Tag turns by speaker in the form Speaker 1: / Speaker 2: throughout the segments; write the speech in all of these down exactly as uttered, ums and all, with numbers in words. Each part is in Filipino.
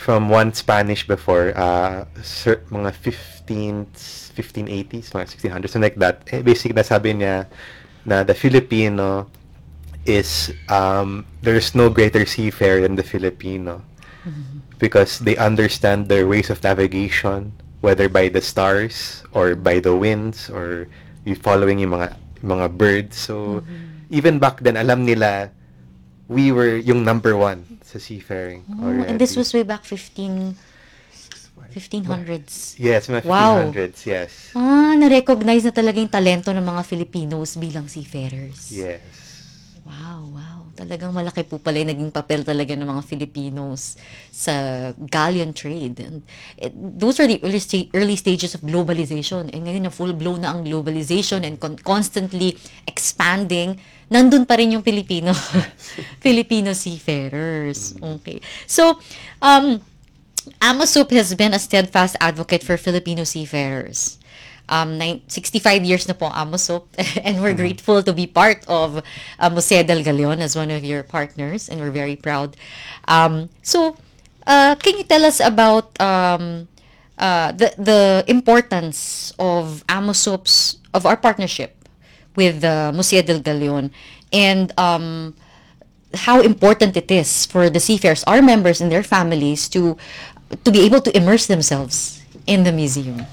Speaker 1: from one Spanish before, uh, cer- mga fifteens, fifteen eighties, mga sixteen hundreds, something like that. Eh, basically, nasabi niya na the Filipino is, um, there's no greater seafarer than the Filipino because they understand their ways of navigation, whether by the stars or by the winds or you following yung mga mga birds. So even back then, alam nila we were yung number one sa seafaring
Speaker 2: Oh, and this
Speaker 1: already.
Speaker 2: was way back fifteen, fifteen hundreds.
Speaker 1: Yes, mga
Speaker 2: Wow.
Speaker 1: fifteen hundreds, yes.
Speaker 2: Ah, na-recognize na talaga yung talento ng mga Filipinos bilang seafarers.
Speaker 1: Yes.
Speaker 2: Wow, wow. Talagang malaki po pala yung naging papel talaga ng mga Filipinos sa galleon trade. And it, those are the early, sta- early stages of globalization. And ngayon na full-blown na ang globalization and con- constantly expanding, nandun pa rin yung Filipino, Filipino seafarers. Okay. So, um, Amasup has been a steadfast advocate for Filipino seafarers. Um, nine, sixty-five years na po ang Amasup, and we're grateful to be part of uh, Museo del Galeon as one of your partners, and we're very proud. Um, so, uh, can you tell us about um, uh, the the importance of Amasup's of our partnership with uh, Museo del Galeon, and um, how important it is for the seafarers, our members and their families, to to be able to immerse themselves in the museum.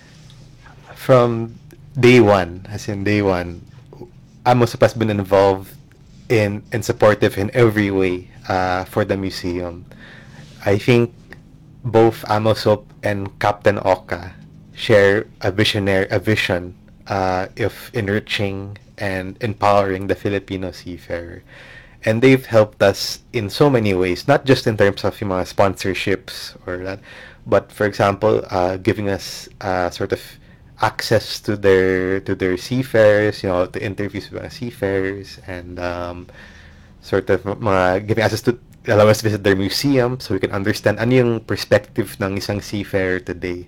Speaker 1: From day one, as in day one, Amosop has been involved in and supportive in every way uh, for the museum. I think both Amosop and Captain Oka share a visionary a vision uh, of enriching and empowering the Filipino seafarer. And they've helped us in so many ways, not just in terms of yung mga sponsorships or that, but for example, uh, giving us uh, sort of access to their to their seafarers, you know, to interviews with mga seafarers, and um, sort of mga giving access to allow us to visit their museum so we can understand ano yung perspective ng isang seafarer today.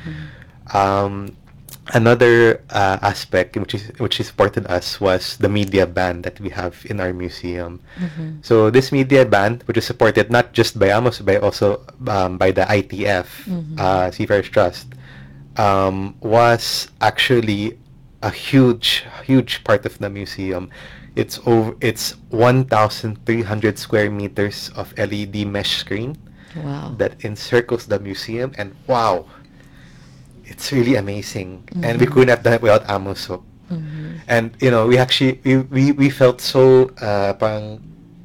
Speaker 1: Um, another uh, aspect which is which supported us was the media band that we have in our museum. So this media band, which is supported not just by Amos but also um, by the I T F, uh, Seafarers Trust, um, was actually a huge, huge part of the museum. It's over. It's one thousand three hundred square meters of L E D mesh screen
Speaker 2: Wow.
Speaker 1: that encircles the museum, and wow, it's really amazing. And we couldn't have done it without Amosop. And you know, we actually we we, we felt so uh, parang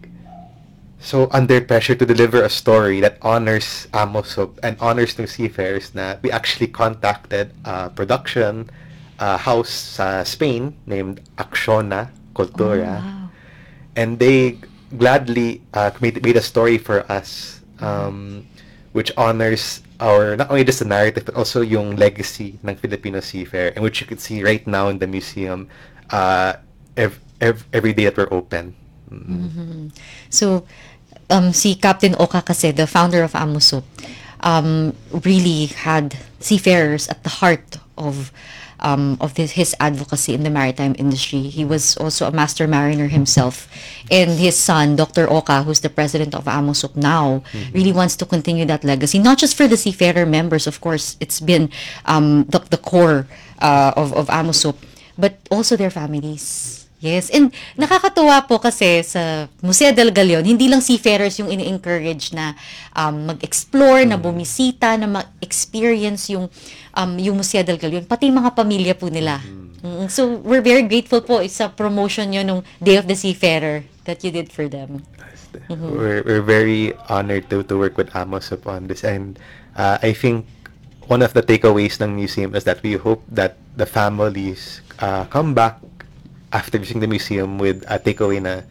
Speaker 1: so under pressure to deliver a story that honors Amosop and honors ng seafarers na we actually contacted a production uh, house sa Spain named Acciona Cultura,
Speaker 2: Wow.
Speaker 1: and they gladly uh, made, made a story for us, um, which honors our not only just the narrative but also yung legacy ng Filipino seafarer, and which you can see right now in the museum uh, ev- ev- every day that we're open. Mm.
Speaker 2: So, um, si Captain Oka kasi, the founder of Amusup, um, really had seafarers at the heart of um, of this, his advocacy in the maritime industry. He was also a master mariner himself. And his son, Doctor Oka, who's the president of Amusup now, really wants to continue that legacy. Not just for the seafarer members, of course, it's been um, the, the core uh, of, of Amusup, but also their families. Yes, and nakakatuwa po kasi sa Museo del Galeon, hindi lang seafarers yung ini-encourage na um, mag-explore, na bumisita, na ma-experience yung um, yung Museo del Galeon, pati yung mga pamilya po nila. Mm, so, we're very grateful po sa promotion nyo nung Day of the Seafarer that you did for them.
Speaker 1: We're, we're very honored to, to work with Amos upon this, and uh, I think one of the takeaways ng museum is that we hope that the families uh, come back after visiting the museum with a takeaway na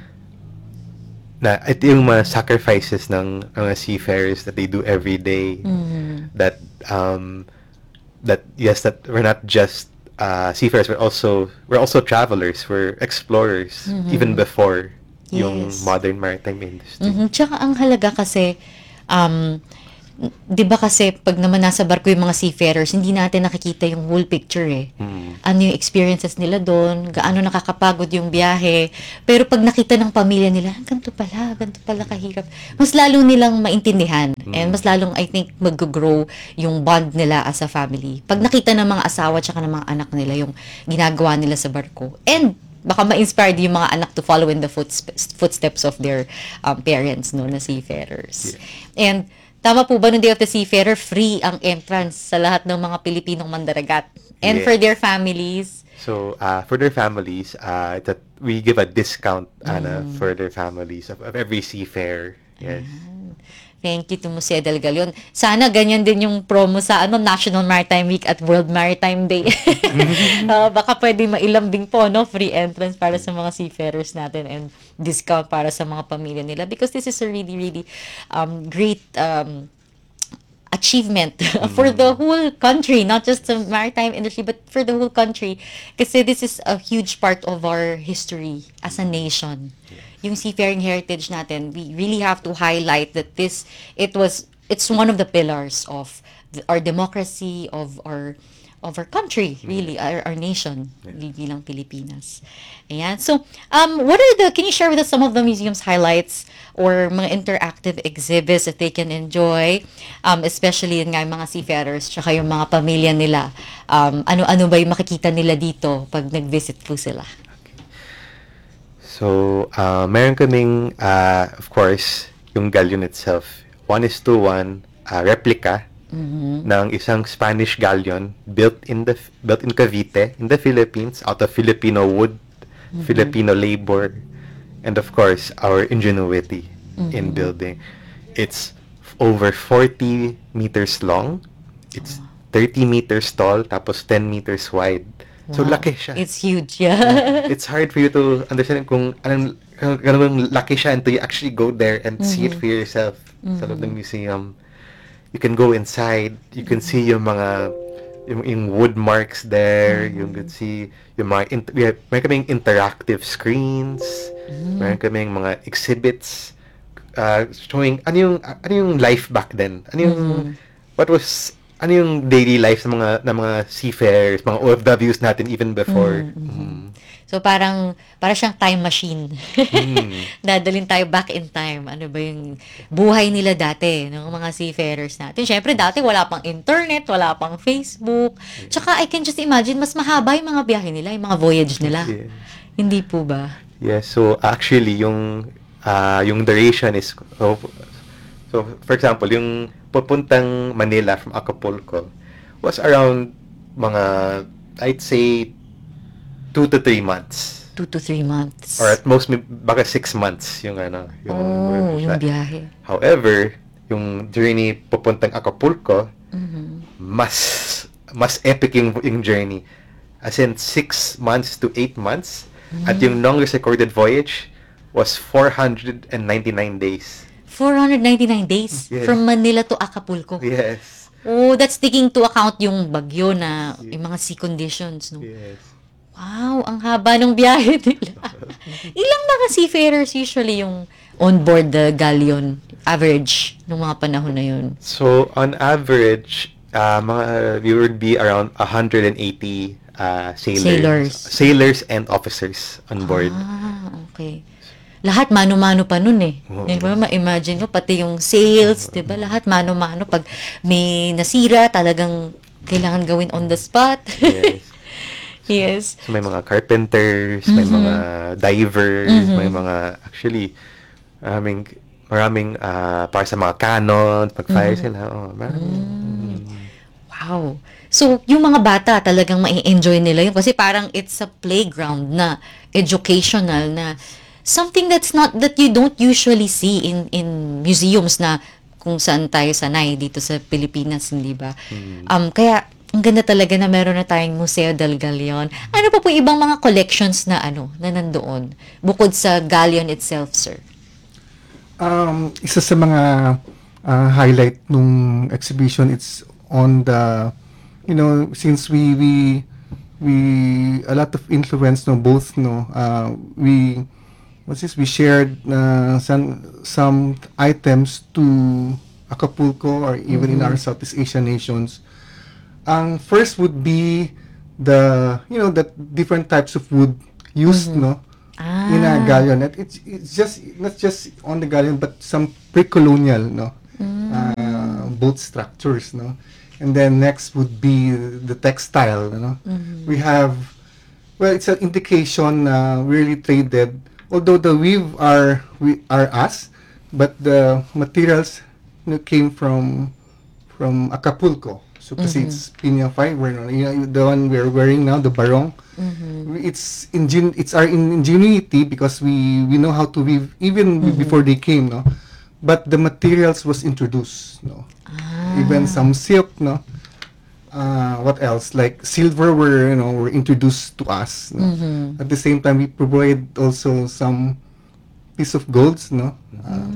Speaker 1: na ito yung mga sacrifices ng mga seafarers that they do every day, that um that yes, that we're not just uh, seafarers, we're also we're also travelers, we're explorers even before yung
Speaker 2: Yes.
Speaker 1: modern maritime industry.
Speaker 2: Mhm. Tsaka ang halaga kasi, um, 'di ba kasi pag naman nasa barko yung mga seafarers, hindi natin nakikita yung whole picture eh.
Speaker 1: Mm.
Speaker 2: Ano yung experiences nila doon, gaano nakakapagod yung biyahe. Pero pag nakita ng pamilya nila, "Ah, ganito pala, ganito pala kahirap." Mas lalo nilang maintindihan and mas lalong I think mag-grow yung bond nila as a family. Pag nakita ng mga asawa at ng mga anak nila yung ginagawa nila sa barko. And baka ma-inspired yung mga anak to follow in the footsteps, footsteps of their um, parents no na seafarers. And tama po ba, nung Day of the Seafarer, free ang entrance sa lahat ng mga Pilipinong mandaragat? And for their
Speaker 1: Yes.
Speaker 2: families,
Speaker 1: So, uh, for their families, uh, that we give a discount Ana, for their families of, of every seafarer. Yes.
Speaker 2: thank you to Musea del Galion. Sana ganyan din yung promo sa ano National Maritime Week at World Maritime Day. Ah, baka pwede mailambing po, no? Free entrance para sa mga seafarers natin and discount para sa mga pamilya nila because this is a really, really um, great um, achievement for the whole country, not just the maritime industry, but for the whole country. Kasi this is a huge part of our history as a nation. Yung seafaring heritage natin, we really have to highlight that this, it was, it's one of the pillars of the, our democracy, of our, of our country, really, our, our nation, yeah. bilang Pilipinas. Ayan. So, um, what are the, can you share with us some of the museum's highlights or mga interactive exhibits that they can enjoy, um, especially yun nga yung mga seafarers, tsaka yung mga pamilya nila. Um, ano-ano ba yung makikita nila dito pag nag-visit po sila?
Speaker 1: So, uh, meron kaming, uh, of course, yung galleon itself. One is to one uh, replica ng isang Spanish galleon built in the built in Cavite, in the Philippines, out of Filipino wood, Filipino labor, and of course, our ingenuity in building. It's f- over forty meters long. It's thirty meters tall, tapos ten meters wide. So,
Speaker 2: Wow.
Speaker 1: laki siya.
Speaker 2: It's huge, yeah.
Speaker 1: It's hard for you to understand kung anong ganun laki siya until you actually go there and see it for yourself sa loob ng museum. You can go inside, you can see yung mga yung, yung wood marks there, you can see yung mga in, we have, may kaming interactive screens, may kaming mga exhibits uh, showing ano yung ano yung life back then. Ano yung what was ano yung daily life ng mga ng mga seafarers, mga O F Ws natin even before. Mm.
Speaker 2: So parang para siyang time machine.
Speaker 1: Mm.
Speaker 2: Dadalhin tayo back in time. Ano ba yung buhay nila dati ng mga seafarers natin? Syempre dati wala pang internet, wala pang Facebook. Tsaka I can just imagine mas mahaba yung mga biyahe nila, yung mga voyage nila.
Speaker 1: Yes.
Speaker 2: Hindi po ba?
Speaker 1: Yes, so actually yung uh, yung duration is so, so for example, yung pupuntang Manila from Acapulco was around mga I'd say two to three months.
Speaker 2: Two to three months.
Speaker 1: Or at most, may- baka six months yung ano. Yung,
Speaker 2: Oh, yung biyahe.
Speaker 1: However, yung journey papuntang Acapulco, mas mas epic yung, yung journey. As in, six months to eight months. At yung longest recorded voyage was four hundred ninety-nine days.
Speaker 2: four hundred ninety-nine days
Speaker 1: Yes.
Speaker 2: from Manila to Acapulco.
Speaker 1: Yes.
Speaker 2: Oh, that's taking into account yung bagyo na yung mga sea conditions, no?
Speaker 1: Yes.
Speaker 2: Wow, ang haba ng biyahe nila. Ilang mga seafarers usually yung on board the galleon average nung mga panahon na yun?
Speaker 1: So, on average, uh, mga, we would be around one hundred eighty uh, sailors.
Speaker 2: Sailors.
Speaker 1: Sailors and officers on board.
Speaker 2: Ah, okay. Lahat mano-mano pa nun eh.
Speaker 1: Oo.
Speaker 2: Di ba, ma-imagine mo, pati yung sales, di ba, lahat mano-mano. Pag may nasira, talagang kailangan gawin on the spot.
Speaker 1: Yes.
Speaker 2: Yes.
Speaker 1: So, may mga carpenters, may mga divers, may mga, actually, maraming, maraming, uh, para sa mga cannon, pag-fire sila, oh, maraming.
Speaker 2: Wow. So, yung mga bata talagang mai-enjoy nila yun kasi parang it's a playground na educational na something that's not, that you don't usually see in in museums na kung saan tayo sanay dito sa Pilipinas, hindi ba? Um, kaya, ang ganda talaga na meron na tayong Museo del Galion. Ano pa po ibang mga collections na ano, na nandoon? Bukod sa Galleon itself, sir.
Speaker 3: Um, isa sa mga uh, highlight nung exhibition, it's on the, you know, since we we we a lot of influence, no, both, no, uh, we what's this? We shared uh, some some items to Acapulco or even in our Southeast Asian nations, ang first would be the, you know, the different types of wood used, no,
Speaker 2: Ah.
Speaker 3: in a galleon. It- It's, it's just, not just on the galleon, but some pre-colonial, no, uh, boat structures, no. And then next would be the textile, you know. We have, well, it's an indication uh, we really traded, although the weave are, we, are us, but the materials, you know, came from, from Acapulco. So, kasi it's pinya fiber, no? You know, the one we're wearing now, the barong. It's ingen it's our in- ingenuity because we we know how to weave even before they came, no. But the materials was introduced, no. Even some silk, no. Uh, what else? Like silver were, you know, were introduced to us, no? At the same time, we provide also some piece of golds, no. Uh,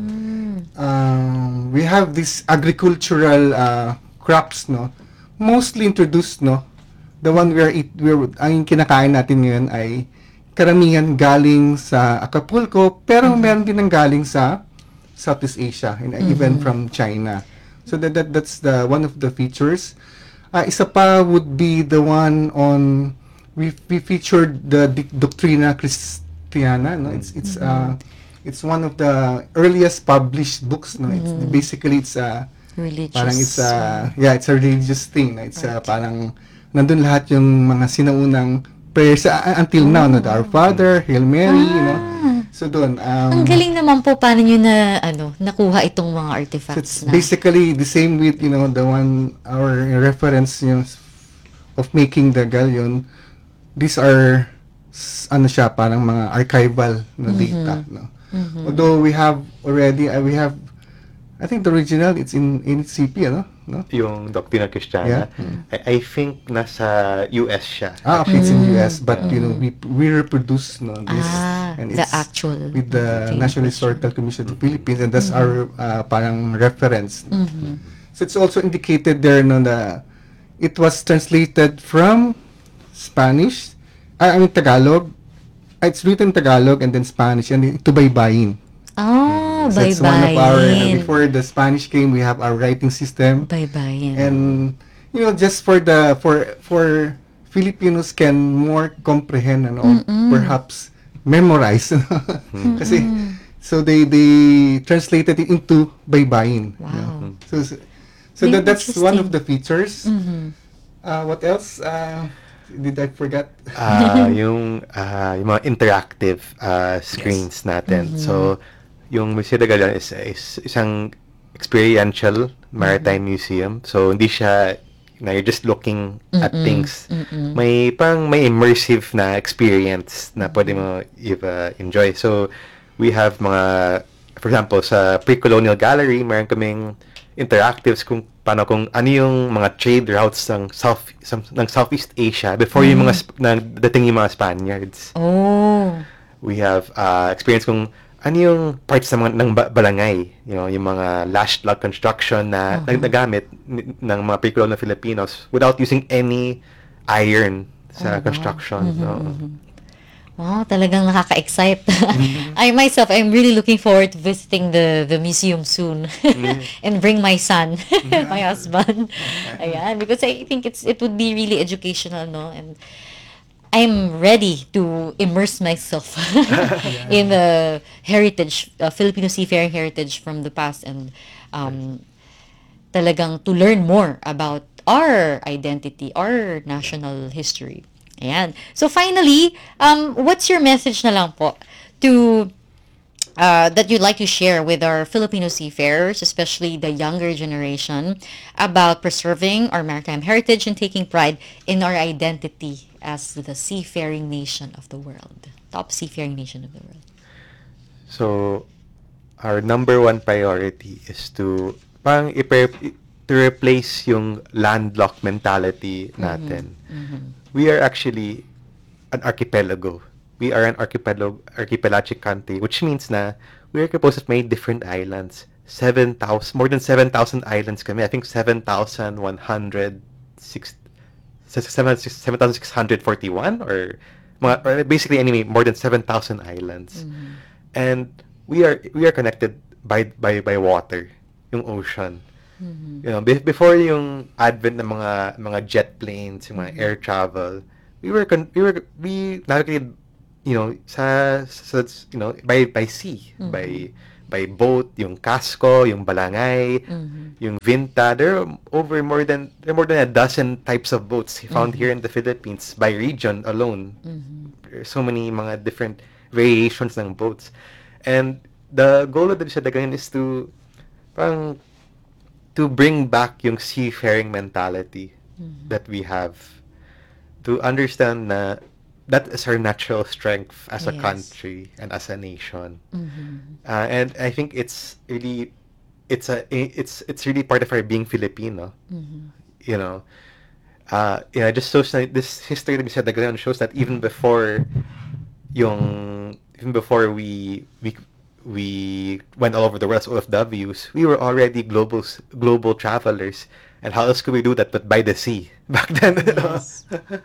Speaker 3: um, we have this agricultural uh, crops, no, mostly introduced, no. The one we are eat, we're, ang kinakain natin ngayon ay karamihan galing sa Acapulco, pero meron din ang galing sa Southeast Asia and even from China. So that, that that's the one of the features. Uh, isa pa would be the one on we we featured the Dic- Doctrina Christiana, no. It's it's uh it's one of the earliest published books, no. It's basically it's a
Speaker 2: Religious.
Speaker 3: parang it's a yeah, it's a religious thing, no? It's a parang nandun lahat yung mga sinaunang prayers uh, until now, no, the Our Father, Hail Mary, you know. So doon um
Speaker 2: Ang galing naman po paano nyo na, ano, nakuha itong mga
Speaker 3: so
Speaker 2: artifacts
Speaker 3: it's
Speaker 2: na.
Speaker 3: basically the same with, you know, the one our reference, you know, of making the galleon. These are s- ano siya, parang mga archival na data, no. Although we have already uh, we have I think the original it's in in C P, ano, no?
Speaker 1: Yung Doctrina Christiana, I, I think nasa U S siya.
Speaker 3: Ah, okay, it's in U S, but you know, we we reproduce, no, this
Speaker 2: Ah,
Speaker 3: and
Speaker 2: the
Speaker 3: it's
Speaker 2: actual
Speaker 3: with the
Speaker 2: thing.
Speaker 3: National Historical Commission of the Philippines, and that's our uh, parang reference. So it's also indicated there, no, na it was translated from Spanish, I, I mean Tagalog. Ah, It's written Tagalog and then Spanish, and ito baybayin.
Speaker 2: Oh,
Speaker 3: So it's one of our,
Speaker 2: bye-bye.
Speaker 3: before the Spanish came, we have our writing system.
Speaker 2: Bye-bye.
Speaker 3: And you know, just for the for for Filipinos can more comprehend and or perhaps memorize, kasi so they they translated it into baybayin. you know.
Speaker 2: Wow.
Speaker 3: So so, so
Speaker 2: Very
Speaker 3: that, that's one of
Speaker 2: interesting.
Speaker 3: the features. Uh, what else? Uh, did I forget?
Speaker 1: Ah, yung ah, yung mga interactive ah, screens natin. So, yung Museo de Gallion is, is isang experiential maritime museum. So, hindi siya na you're just looking at things. May parang may immersive na experience na pwede mo i- enjoy. So, we have mga, for example, sa pre-colonial gallery, meron kaming interactives kung paano kung ano yung mga trade routes ng South sa- ng Southeast Asia before yung mga Sp- nagdating yung mga Spaniards.
Speaker 2: Oh.
Speaker 1: We have uh, experience kung ano yung parts ng mga ng ba- balangay, you know, yung mga lash log construction na nag- nagamit ni- ng mga pre-colonial Filipinos without using any iron sa construction. no?
Speaker 2: Wow, talagang nakaka-excite. I myself, I'm really looking forward to visiting the the museum soon and bring my son, my husband. Ayan, because I think it's it would be really educational, no? And I'm ready to immerse myself in the heritage, uh, Filipino seafaring heritage from the past, and um, talagang to learn more about our identity, our national history. Ayan. So finally, um, what's your message na lang po to uh, that you'd like to share with our Filipino seafarers, especially the younger generation, about preserving our maritime heritage and taking pride in our identity as the seafaring nation of the world, top seafaring nation of the world?
Speaker 1: So, our number one priority is to parang ipe- to replace yung landlocked mentality natin. We are actually an archipelago. We are an archipelago, archipelagic country, which means na we are composed of many different islands. seven thousand, more than seven thousand islands kami. I think seven thousand one hundred six, seven thousand six hundred forty-one or, mga, or basically anyway, more than seven thousand islands. And we are we are connected by by by water. yung ocean. You know, be- before yung advent ng mga mga jet planes, yung mga air travel, we were con- we were we navigated, you know, sa, sa you know, by by sea, by by boat, yung Casco, yung Balangay, yung Vinta. There are over more than there are more than a dozen types of boats found here in the Philippines by region alone. There are so many mga different variations ng boats. And the goal of the Dagat is to parang to bring back yung seafaring mentality that we have, to understand na that is our natural strength as a
Speaker 2: Yes.
Speaker 1: country and as a nation. Uh, and I think it's really it's a it's it's really part of our being Filipino. You know, uh, yeah, just shows that this history that we said Dagat shows that even before yung even before we we we went all over the world as O F Ws, we were already global global travelers. And how else could we do that but by the sea back then? You know?
Speaker 2: Yes.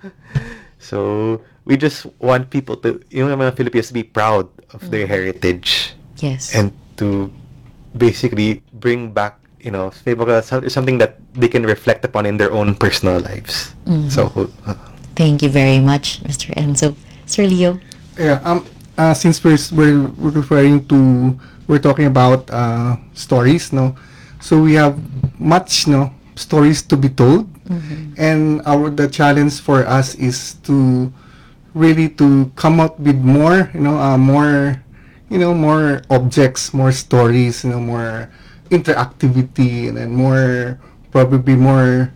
Speaker 1: So we just want people to, yung mga Filipinos, to be proud of their heritage
Speaker 2: Yes.
Speaker 1: and to basically bring back, you know, something that they can reflect upon in their own personal lives. So, uh,
Speaker 2: Thank you very much, Mister Enzo. Sir Leo?
Speaker 3: Yeah, um, uh, since we're, we're we're referring to, we're talking about uh, stories, no? So we have much, no, stories to be told, and our the challenge for us is to really to come out with more, you know, uh, more, you know, more objects, more stories, you know, more interactivity, and then more probably more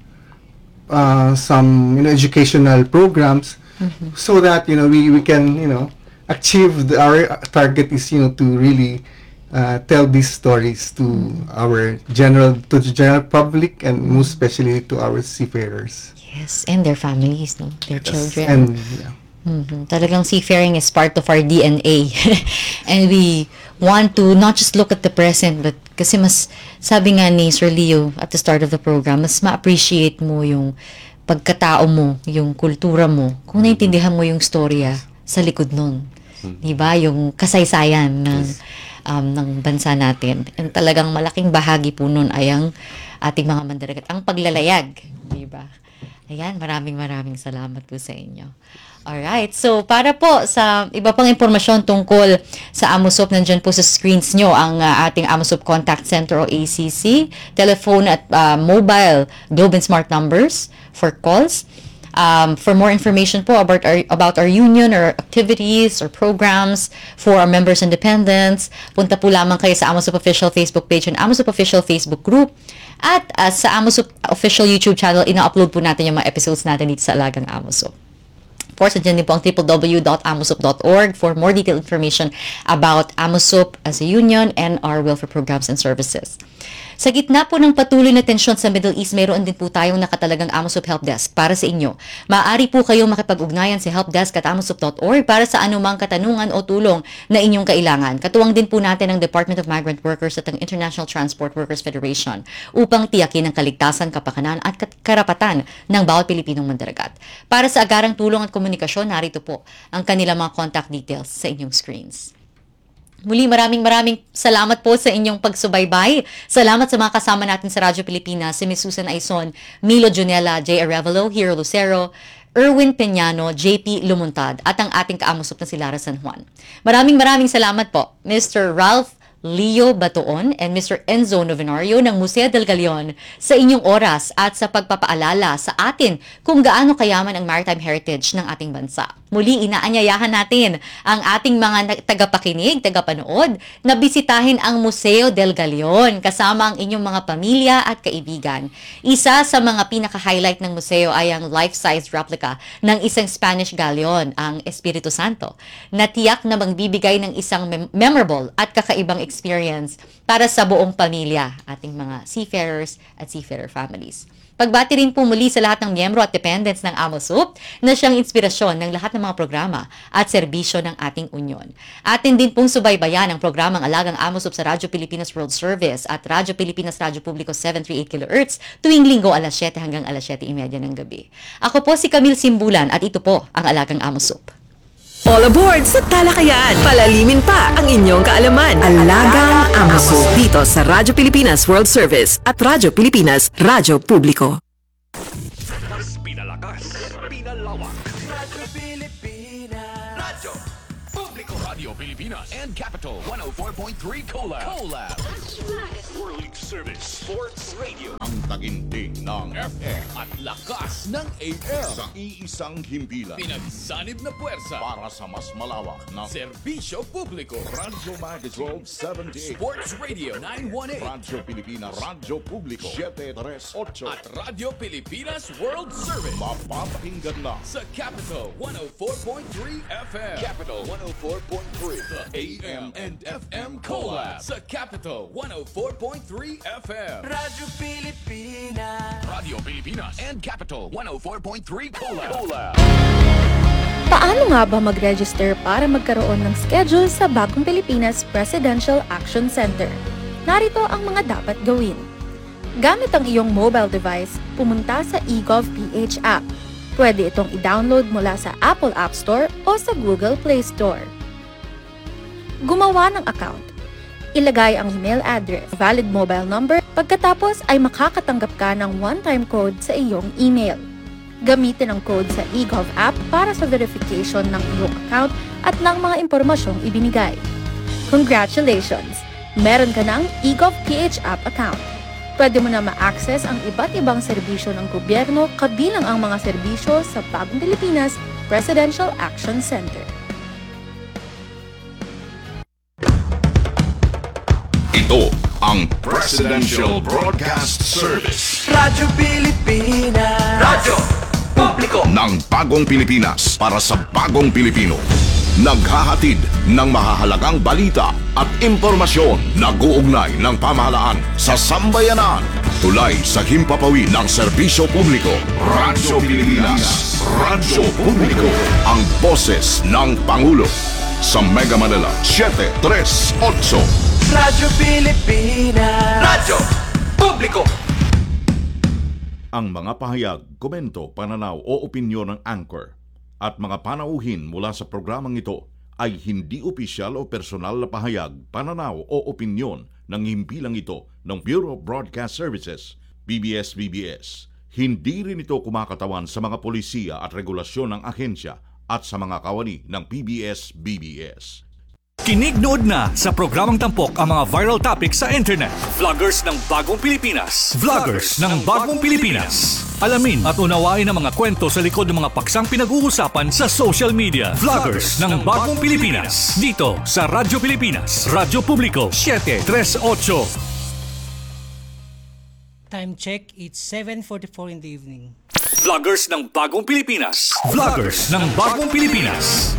Speaker 3: uh, some, you know, educational programs, so that, you know, we, we can, you know, achieve the, our target is, you know, to really uh, tell these stories to our general, to the general public, and most especially to our seafarers.
Speaker 2: Yes, and their families, no? Their children.
Speaker 3: And yeah.
Speaker 2: Mhm. Talagang seafaring is part of our D N A. And we want to not just look at the present, but kasi mas, sabi nga ni Sir Leo at the start of the program, mas ma-appreciate mo yung pagkatao mo, yung kultura mo, kung naintindihan mo yung storya sa likod nun. Diba? Yung kasaysayan ng, um, ng bansa natin. And talagang malaking bahagi po nun ay ang ating mga mandaragat, ang paglalayag. Diba? Ayan, maraming maraming salamat po sa inyo. Alright, so para po sa iba pang impormasyon tungkol sa AMUSOP, nandyan po sa screens nyo ang uh, ating AMUSOP Contact Center o A C C, telephone at uh, mobile, Globe and Smart numbers for calls. Um, for more information po about our, about our union or activities or programs for our members and dependents, punta po lamang kayo sa AMUSOP Official Facebook page and AMUSOP Official Facebook group. At uh, sa AMUSOP Official YouTube channel, ina-upload po natin yung mga episodes natin dito sa Alagang AMUSOP. Of course, andyan din po ang w w w dot amusop dot org for more detailed information about AMUSOP as a union and our welfare programs and services. Sa gitna po ng patuloy na tensyon sa Middle East, mayroon din po tayong nakatalagang AMUSOP Help Desk para sa inyo. Maaari po kayong makipag-ugnayan sa helpdesk at amusop dot org para sa anumang katanungan o tulong na inyong kailangan. Katuwang din po natin ang Department of Migrant Workers at ang International Transport Workers Federation upang tiyakin ang kaligtasan, kapakanan at karapatan ng bawat Pilipinong mandaragat. Para sa agarang tulong at komunikasyon, narito po ang kanilang mga contact details sa inyong screens. Muli, maraming maraming salamat po sa inyong pagsubaybay. Salamat sa mga kasama natin sa Radyo Pilipinas, si Miss Susan Aison, Milo Junella, J. Arevalo, Hero Lucero, Erwin Peñano, J P Lumuntad, at ang ating kaamusop na si Lara San Juan. Maraming maraming salamat po, Mister Ralph Leo Batoon and Mister Enzo Novenario ng Museo del Galion sa inyong oras at sa pagpapaalala sa atin kung gaano kayaman ang maritime heritage ng ating bansa. Muli, inaanyayahan natin ang ating mga tagapakinig, tagapanood na bisitahin ang Museo del Galion kasama ang inyong mga pamilya at kaibigan. Isa sa mga pinaka-highlight ng museo ay ang life-size replica ng isang Spanish galleon, ang Espiritu Santo, na tiyak na magbibigay ng isang mem- memorable at kakaibang experience para sa buong pamilya, ating mga seafarers at seafarer families. Pagbati rin po muli sa lahat ng miyembro at dependents ng AMUSOP na siyang inspirasyon ng lahat ng mga programa at serbisyo ng ating union. Atin din pong subaybayan ang programang Alagang AMUSOP sa Radyo Pilipinas World Service at Radyo Pilipinas Radyo Publiko seven thirty-eight kilohertz tuwing linggo alas siyete hanggang alas siyete thirty ng gabi. Ako po si Camille Simbulan at ito po ang Alagang AMUSOP.
Speaker 4: All aboard sa talakayan. Palalimin pa ang inyong kaalaman. Alagang Amaso dito sa Radyo Pilipinas World Service at Radyo Pilipinas Radyo Publiko.
Speaker 5: Mas pinalakas, pinalawak. Radyo Pilipinas. Radyo Publiko. Radio Pilipinas and Capital one oh four point three Collab. Collab. World Service Sports Radio.
Speaker 6: Ang taginting ng
Speaker 5: F M at lakas ng A M.
Speaker 6: sa iisang himpilan
Speaker 5: Pinagsanib na puwersa.
Speaker 6: para sa mas malawak na
Speaker 5: Serbisyo Publiko.
Speaker 6: Radyo Magazine twelve seventy-eight,
Speaker 5: Sports Radio nine one eight.
Speaker 6: Radyo Pilipinas, Radyo Publiko seven thirty-eight,
Speaker 5: At Radyo Pilipinas World Service.
Speaker 6: mapapakinggan na
Speaker 5: Sa Capital one oh four point three F M. Capital one oh four point three. The A M and F M Collab. Sa Capital one oh four point three F M.
Speaker 7: Radyo Pilipinas.
Speaker 5: Radio Pilipinas and Capital one oh four point three Collab. Collab.
Speaker 8: Paano nga ba mag-register para magkaroon ng schedule sa Bagong Pilipinas Presidential Action Center? Narito ang mga dapat gawin. Gamit ang iyong mobile device, pumunta sa eGovPH app. Pwede itong i-download mula sa Apple App Store o sa Google Play Store. Gumawa ng account. Ilagay ang email address, valid mobile number, pagkatapos ay makakatanggap ka ng one-time code sa iyong email. Gamitin ang code sa eGov app para sa verification ng iyong account at ng mga impormasyong ibinigay. Congratulations! Meron ka ng eGovPH app account. Pwede mo na ma-access ang iba't ibang serbisyo ng gobyerno kabilang ang mga serbisyo sa Bagong Pilipinas Presidential Action Center.
Speaker 6: ito ang Presidential Broadcast Service
Speaker 7: Radyo Pilipinas. Radyo Publiko.
Speaker 6: ng Bagong Pilipinas para sa Bagong Pilipino. Naghahatid ng mahahalagang balita at impormasyon na guugnay ng pamahalaan sa sambayanan. Tulay sa himpapawid ng serbisyo publiko. Radyo Pilipinas. Radyo Publiko. Ang boses ng Pangulo. Sa Mega Manila, seven thirty-eight.
Speaker 7: Radyo Pilipinas. Radyo Publiko.
Speaker 6: Ang mga pahayag, komento, pananaw o opinyon ng anchor at mga panauhin mula sa programang ito ay hindi opisyal o personal na pahayag, pananaw o opinyon ng himpilang ito ng Bureau of Broadcast Services, B B S B B S. Hindi rin ito kumakatawan sa mga polisiya at regulasyon ng ahensya at sa mga kawani ng P B S B B S.
Speaker 9: Kinig nood na sa programang tampok ang mga viral topics sa internet. Vloggers ng Bagong Pilipinas. Vloggers ng Bagong Pilipinas. Alamin at unawain ang mga kwento sa likod ng mga paksang pinag-uusapan sa social media. Vloggers ng Bagong Pilipinas. Dito sa Radyo Pilipinas, Radyo Publiko, seven thirty-eight.
Speaker 10: Time check, it's seven forty-four in the evening.
Speaker 9: Vloggers ng Bagong Pilipinas. Vloggers ng Bagong Pilipinas.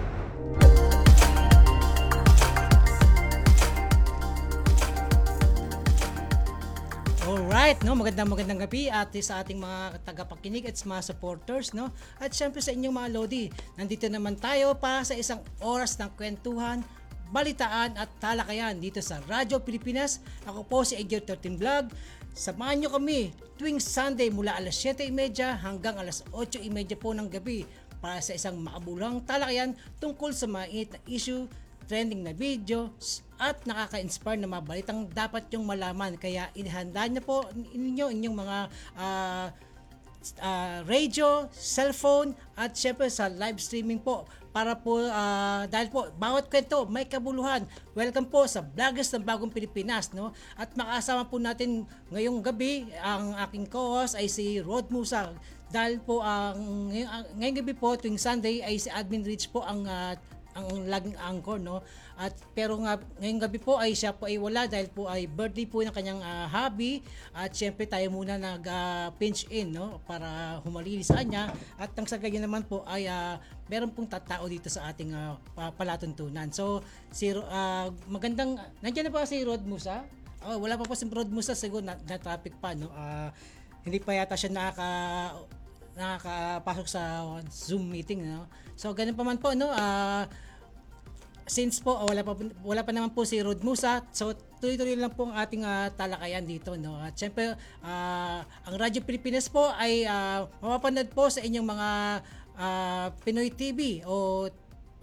Speaker 10: Alright, no, magandang magandang gabi at sa ating mga tagapakinig at mga supporters, no? At syempre sa inyong mga Lodi, nandito naman tayo para sa isang oras ng kwentuhan, balitaan at talakayan dito sa Radyo Pilipinas. Ako po si Edgar thirteen Vlog. Samahan nyo kami tuwing Sunday mula alas siyete thirty hanggang alas otso thirty po ng gabi para sa isang makabulang talakayan tungkol sa mga init na issue, trending na video at nakaka-inspire na mga balitang dapat yung malaman. Kaya inihanda niyo po ninyo inyong mga uh, uh, radio, cellphone at syempre sa live streaming po para po uh, dahil po bawat kwento may kabuluhan. Welcome po sa Vloggers ng Bagong Pilipinas, no? At makasama po natin ngayong gabi ang aking co-host ay si Rod Musa. Dahil po ang ngayong, ngayong gabi po tuwing Sunday ay si Admin Rich po ang uh, ang laging anchor, no? At pero nga ngayong gabi po ay siya po ay wala dahil po ay birthday po ng kanyang uh, hubby at syempre tayo muna nag uh, pinch in, no, para humalili sa kanya at nang sa ganyan naman po ay uh, meron pong tatao dito sa ating uh, palatuntunan. So si uh, magandang nandiyan na po si Rod Musa. Oh, wala pa po si Rod Musa, siguro na, na traffic pa, no. Uh, hindi pa yata siya nakaka nakakapasok sa Zoom meeting, no. So ganun pa man po, no. Uh, Since po wala pa wala pa naman po si Rod Musa, so tuloy-tuloy lang po ang ating uh, talakayan dito, no. At syempre uh, ang Radyo Pilipinas po ay uh, mapapanood po sa inyong mga uh, Pinoy T V o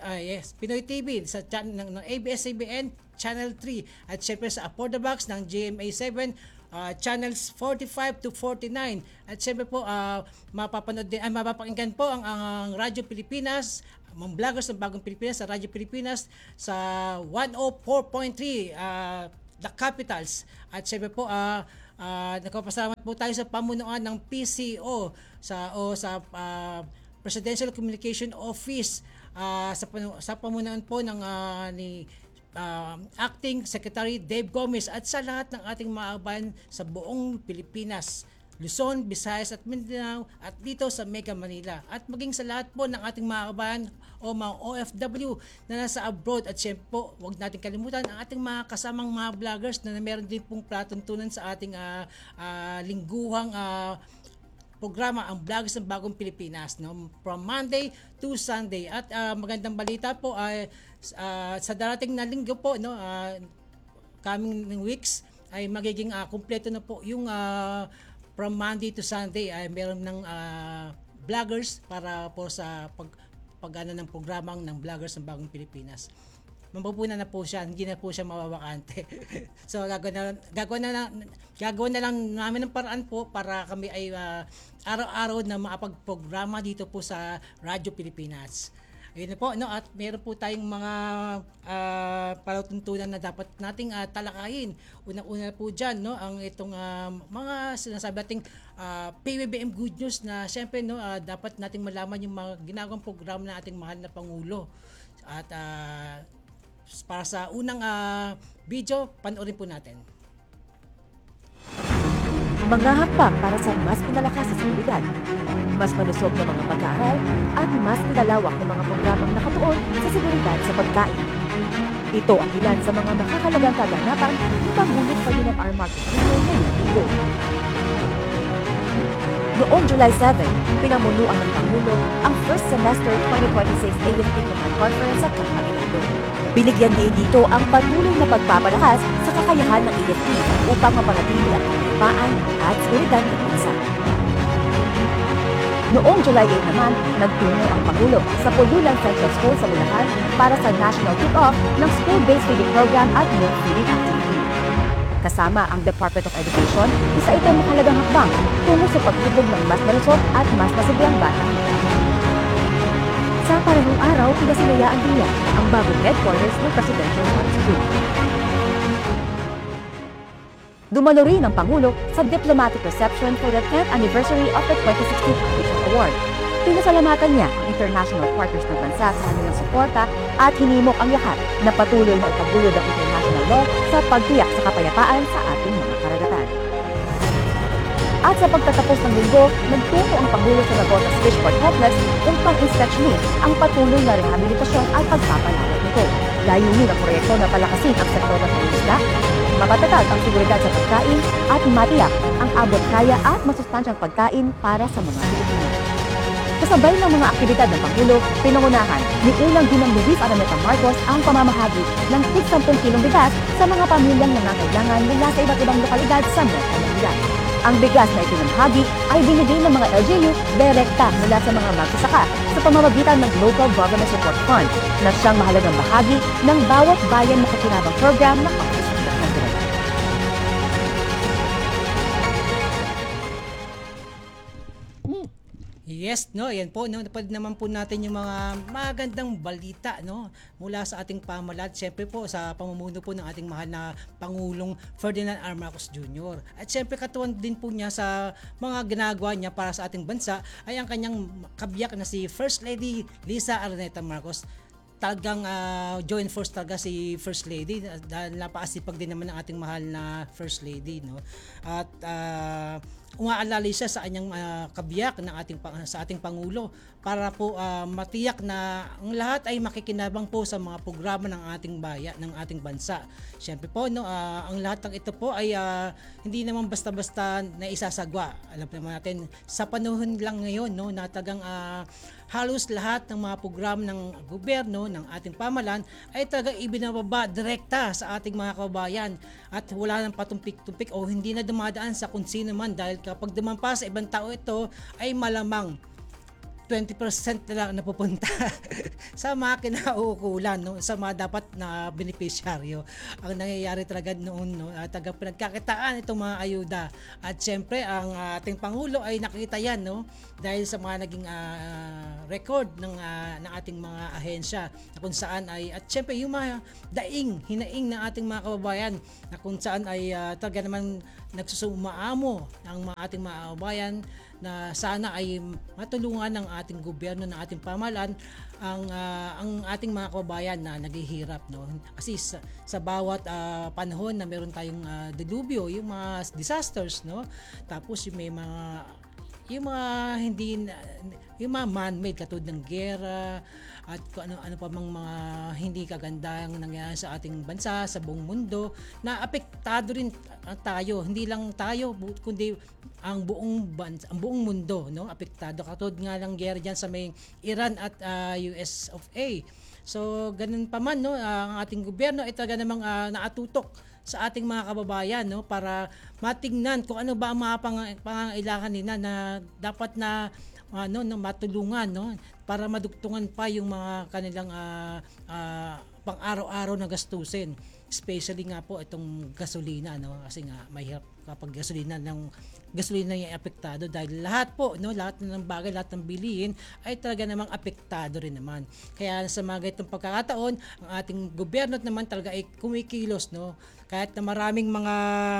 Speaker 10: ah, yes, Pinoy T V sa chan- ng, ng A B S C B N Channel three at syempre sa Apor the Box ng G M A seven uh, channels forty-five to forty-nine at syempre po uh, mapapanood din ay mapapakinggan po ang, ang Radyo Pilipinas, mga vloggers ng Bagong Pilipinas sa Radyo Pilipinas sa one oh four point three uh, The Capitals at syempre po uh, uh, nagpapasalamat po tayo sa pamunuan ng P C O sa o sa uh, Presidential Communication Office uh, sa sa pamunuan po ng uh, ni uh, Acting Secretary Dave Gomez at sa lahat ng ating mga kabayan sa buong Pilipinas, Luzon, Visayas at Mindanao at dito sa Mega Manila at maging sa lahat po ng ating mga kabayan o mga O F W na nasa abroad at syempre po huwag natin kalimutan ang ating mga kasamang mga vloggers na meron din pong platuntunan sa ating uh, uh, lingguhang uh, programa ang Vloggers ng Bagong Pilipinas, no, from Monday to Sunday at uh, magandang balita po ay uh, sa darating na linggo po, no, uh, coming weeks ay magiging uh, kumpleto na po yung uh, from Monday to Sunday ay meron ng uh, vloggers para po sa pag pag-ano ng programang ng Vloggers ng Bagong Pilipinas. Mapupunan na po siya, hindi na po siya mawawakante. So gagawin na, gagawin na lang gagawin na lang namin ng paraan po para kami ay uh, araw-araw na makapagprograma dito po sa Radyo Pilipinas. Ayun na po, no, at meron po tayong mga uh, palatuntunan na dapat nating uh, talakayin. Una-una po diyan, no, ang itong uh, mga sinasabi nating uh, P B B M Good News na syempre, no, uh, dapat nating malaman yung mga ginagawang programa ng ating mahal na Pangulo. At uh, para sa unang uh, video, panoorin po natin.
Speaker 11: Mga hakbang para sa mas pinalakas sa seguridad, mas malusog na mga pag-aaral, at mas pinalawak na mga programang nakatuon sa seguridad sa pagkain. Ito ang ilan sa mga makakalagang kaganapan ni Pangulong Ferdinand R. Marcos Junior ngayong linggo. Noong July seventh, pinamunuan ng Pangulo ang First Semester twenty twenty-six A F P Command Conference sa Campanilado. Binigyan din dito ang patuloy na pagpapalakas sa kakayahan ng A F P upang mapanatili ang kapayapaan at seguridad ng bansa. Noong July eighth naman, nagtungo ang Pangulo sa Pululan Central School sa Bulacan para sa national kick-off ng school-based feeding program at milk feeding activity. Kasama ang Department of Education, isa itong mahalagang hakbang tungo sa pagtubog ng mas malusog at mas masiglang bata. Sa panahong araw, pinasilayaan niya ang bagong headquarters ng Presidential Arts Group. Dumalo rin ang Pangulo sa diplomatic reception for the tenth anniversary of the twenty sixteen Foundation Award. Pinasalamatan niya ang international partners ng bansa sa kanilang suporta at hinimok ang lahat na patuloy na ipagdulod ang international law sa pagtiyak sa kapayapaan sa ating mga karagatan. At sa pagtatapos ng linggo, nagtungo ang Pangulo sa Nabotas Fishport Complex upang inspeksyonin ang patuloy na rehabilitasyon at pagpapalawak nito. Layunin ang proyekto na palakasin ang sektor ng pangisda, mapatatag ang seguridad sa pagkain at matiyak ang abot kaya at masustansyang pagkain para sa mga Pilipino. Kasabay ng mga aktibidad ng Pangulo, pinangunahan ni unang Ginang Luis Araneta Marcos ang pamamahagi ng tig-sampung kilong bigas sa mga pamilyang nangangailangan mula sa iba't ibang lokalidad sa Metro Manila. Ang bigas na ipinamahagi ay binigay ng mga L G U direkta mula sa mga magsasaka sa pamamagitan ng Local Government Support Fund na siyang mahalagang bahagi ng bawat bayan na kakinabang program ng Office of the President.
Speaker 10: Yes, no, yan po, no, napad naman po natin yung mga magandang balita, no, mula sa ating pamahalaan, syempre po sa pamumuno po ng ating mahal na Pangulong Ferdinand R. Marcos Junior At syempre katuwan din po niya sa mga ginagawa niya para sa ating bansa ay ang kanyang kabiyak na si First Lady Liza Araneta Marcos. Talagang uh, joint force talaga si First Lady dahil napakasipag din naman ng ating mahal na First Lady, no. At uh, umaalala siya sa kanyang uh, kabiyak ng ating sa ating pangulo para po uh, matiyak na ang lahat ay makikinabang po sa mga programa ng ating bayan, ng ating bansa. Siyempre po, no, uh, ang lahat ng ito po ay uh, hindi naman basta-basta na isasagwa. Alam naman natin sa panahon lang ngayon, no, na tagang uh, halos lahat ng mga programa ng gobyerno ng ating pamahalaan ay talagang ibinababa direkta sa ating mga kababayan at wala nang patumpik-tumpik o hindi na dumadaan sa kung sino man dahil kapag dumampa sa ibang tao ito ay malamang twenty percent na lang napupunta sa mga kinauukulan, no, sa mga dapat na beneficiaryo. Ang nangyayari talaga noon, no, uh, taga pinagkakitaan itong mga ayuda. At syempre ang uh, ating pangulo ay nakita yan, no, dahil sa mga naging uh, record ng uh, ng ating mga ahensya na kung saan ay, at syempre yung mga daing, hinaing ng ating mga kababayan na kung saan ay uh, talaga naman nagsusumaamo ang mga ating mga kababayan na sana ay matulungan ng ating gobyerno, ng ating pamahalaan ang uh, ang ating mga kababayan na naghihirap, no, kasi sa, sa bawat uh, panahon na meron tayong uh, dilubyo, yung mga disasters, no, tapos yung may mga yung mga hindi yung mga man-made katulad ng gera at kung ano ano pa mang mga hindi kagandang nangyayari sa ating bansa, sa buong mundo, na apektado rin tayo, hindi lang tayo kundi ang buong bansa, ang buong mundo, no, apektado katulad nga ng gera diyan sa may Iran at uh, U S of A. So ganun pa man, no, uh, ang ating gobyerno ay talaga namang uh, naatutok sa ating mga kababayan, no, para matingnan kung ano ba ang mga pang- pangangailangan nila na dapat na ano, no, matulungan, no, para madugtungan pa yung mga kanilang uh, uh, pang-araw-araw na gastusin, especially nga po itong gasolina, no, kasi nga mahirap kapag gasolina ng gasolina yung apektado dahil lahat po, no, lahat ng bagay, lahat ng bilihin ay talaga namang apektado rin naman. Kaya sa mga ganitong pagkakataon, ang ating gobyerno naman talaga ay kumikilos, no, kahit na maraming mga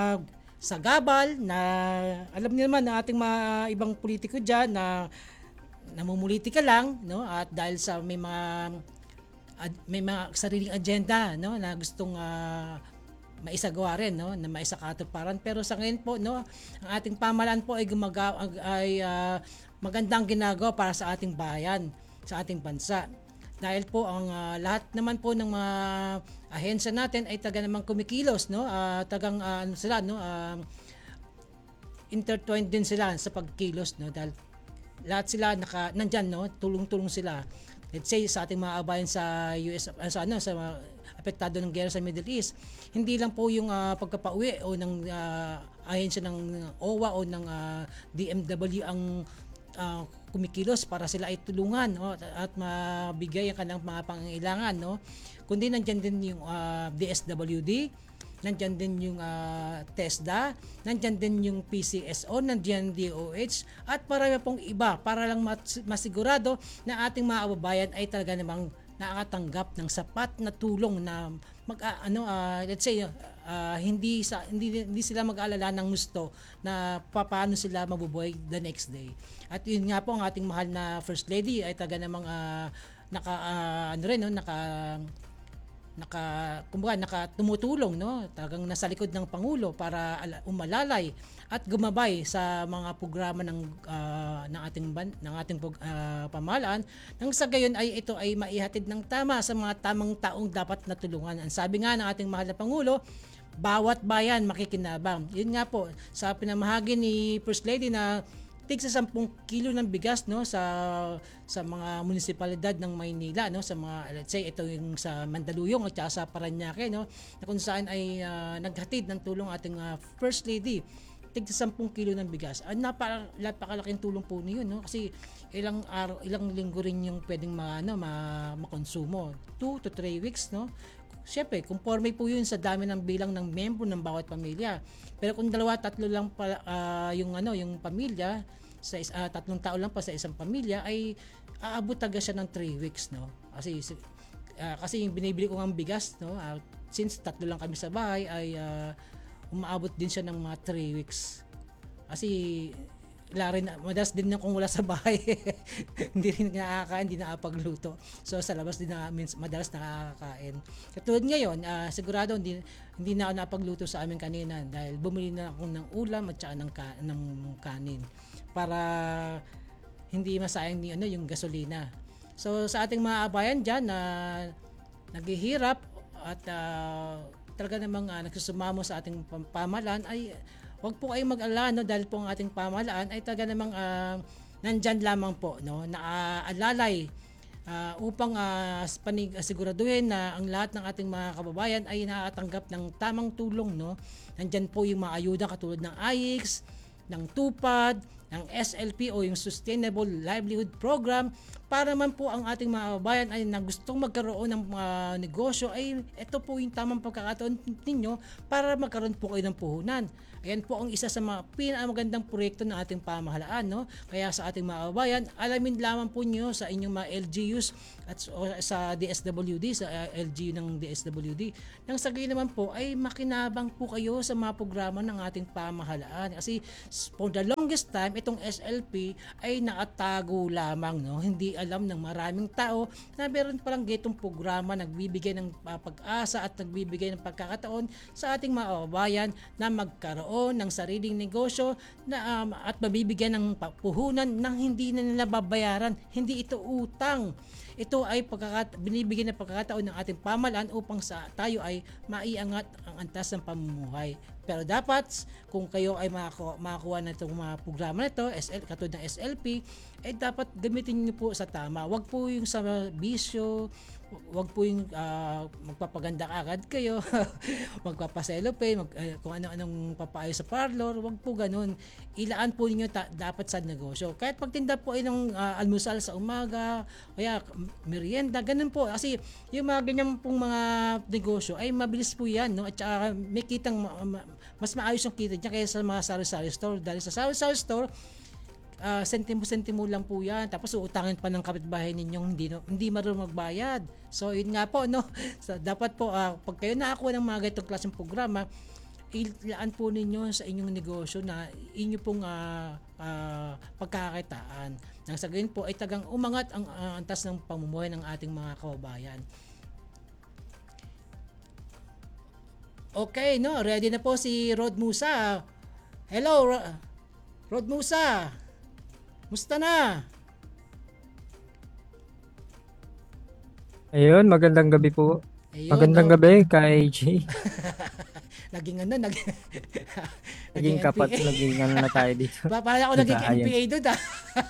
Speaker 10: sagabal na alam niyo naman na ating mga ibang politiko diyan na namumulitika lang, no, at dahil sa may mga ad, may mga sariling agenda, no, na gustong uh, maisagawa rin, no, na maisakatuparan, pero sa ngayon po, no, ang ating pamahalaan po ay gumagawa ay uh, magandang ginagawa para sa ating bayan, sa ating bansa. Dahil po ang uh, lahat naman po ng mga ahensya natin ay taga namang kumikilos, no, uh, tagang uh, ano sila, no, uh, intertwined din sila sa pagkilos, no, dahil lahat sila naka nandiyan, no, tulong-tulong sila. Let's say sa ating mga kabayan sa U S, uh, sa ano, sa uh, apektado ng gera sa Middle East, hindi lang po yung uh, pagkapauwi o ng uh, ahensya ng O W A o ng uh, D M W ang uh, kumikilos para sila ay tulungan, no, at mabigay ang kanilang mga pangangailangan, no, kundi nandiyan din yung uh, D S W D, nandiyan din yung uh, TESDA, nandiyan din yung P C S O, nandiyan D O H, at marami pong iba para lang masigurado na ating mga kababayan ay talaga namang nakakatanggap ng sapat na tulong na mag uh, ano uh, let's say uh, hindi sa hindi hindi sila mag-alala ng gusto na paano sila mabubuhay the next day. At yun nga po ang ating mahal na First Lady ay taga namang uh, naka uh, ano rin, no, naka naka kumbaga nakatumutulong, no, talagang nasa likod ng pangulo para umalalay at gumabay sa mga programa ng uh, ng ating ban, ng ating uh, pamahalaan, nang sa gayon ay ito ay maihatid ng tama sa mga tamang taong dapat natulungan. Ang sabi nga ng ating mahal na pangulo, bawat bayan makikinabang. Yun nga po sa pinamahagi ni First Lady na tig sa sampung kilo ng bigas, no, sa sa mga munisipalidad ng Maynila, no, sa mga let's say ito yung sa Mandaluyong at saka sa Parañaque, no, na kung saan ay uh, naghatid ng tulong ating uh, First Lady, tig sa sampung kilo ng bigas. Ang napaka, napakalaking tulong po niyo, no, kasi ilang araw, ilang linggo rin yung pwedeng ma, ano, ma, makonsumo, two to three weeks, no. Siyempre, conforme po yun sa dami ng bilang ng membro ng bawat pamilya. Pero kung dalawa, tatlo lang pa, uh, yung ano, yung pamilya, sa is, uh, tatlong tao lang pa sa isang pamilya, ay aabot talaga siya ng three weeks, no. Kasi uh, kasi yung binibili ko ng bigas, no, uh, since tatlo lang kami sa bahay, ay uh, umaabot din siya ng mga three weeks. Kasi Lari na, madalas din na kung wala sa bahay. Hindi rin nakakain, hindi nakapagluto. So sa labas din na means madalas nakakain. Katulad ngayon, uh, sigurado hindi hindi na ako napagluto sa amin kanina dahil bumili na ako ng ulam at saka ng, ka, ng kanin para hindi masayang ni ano yung gasolina. So sa ating mga abayan diyan na uh, naghihirap at uh, talaga namang uh, nagsusumamo sa ating pamahalaan ay wag po kayong mag-alala, no, dahil po ang ating pamahalaan ay talaga namang uh, nandyan lamang po, no, naaalalay uh, upang uh, panig siguraduhin na ang lahat ng ating mga kababayan ay nakatanggap ng tamang tulong, no. Nandyan po yung mga ayuda katulad ng I X, ng TUPAD, ng S L P o yung Sustainable Livelihood Program, para man po ang ating mga kababayan ay na gustong magkaroon ng mga negosyo, ay ito po yung tamang pagkakataon ninyo para magkaroon po kayo ng puhunan. Ayan po ang isa sa mga pinakamagandang proyekto ng ating pamahalaan, no? Kaya sa ating mga kababayan, alamin lamang po nyo sa inyong mga L G Us at sa D S W D, sa L G U ng D S W D. Nang sa gayon naman po ay makinabang po kayo sa mga programa ng ating pamahalaan. Kasi for the longest time, itong S L P ay nakatago lamang, no? Hindi alam ng maraming tao na meron palang gitong programa nagbibigay ng uh, pag-asa at nagbibigay ng pagkakataon sa ating mga kababayan na magkaroon ng sariling negosyo na um, at mabibigyan ng puhunan nang hindi na nila babayaran. Hindi ito utang. Ito ay pagkakat binibigyan ng pagkakataon ng ating pamahalaan upang sa tayo ay maiangat ang antas ng pamumuhay. Pero dapat kung kayo ay makakuha, makakuha na itong mga programa na ito, S L, katulad ng S L P, eh dapat gamitin niyo po sa tama. Huwag po yung sa bisyo, wag po yung uh, magpapaganda agad kayo, magpapaselope, mag, uh, kung ano-anong papaayos sa parlor, wag po ganun. Ilaan po ninyo ta- dapat sa negosyo. Kahit pagtinda po ay ng uh, almusal sa umaga, kaya merienda, ganun po. Kasi yung mga ganyan pong mga negosyo ay mabilis po yan, no? At saka may kitang ma- ma- mas maayos yung kita niya kaysa sa mga sari-sari store. Dahil sa sari-sari store, Uh, sentimo-sentimo lang po yan. Tapos uutangin pa ng kapitbahay ninyong hindi, no, hindi marunong magbayad. So yun nga po, no? So, dapat po, uh, pag kayo nakakuha ng mga ganitong klaseng programa, ilaan po ninyo sa inyong negosyo na inyo pong uh, uh, pagkakakitaan. Nang sa gayon po ay tagang umangat ang uh, antas ng pamumuhay ng ating mga kababayan. Okay, no? Ready na po si Rod Musa. Hello, Ro- Rod Musa. Musta na?
Speaker 12: Ayun, magandang gabi po.
Speaker 10: Ayun,
Speaker 12: magandang
Speaker 10: no?
Speaker 12: gabi kay J.
Speaker 10: Naging ano, naging,
Speaker 12: naging kapat, naging ano na tayo dito.
Speaker 10: Pa, parang ako naging N P A doon ah.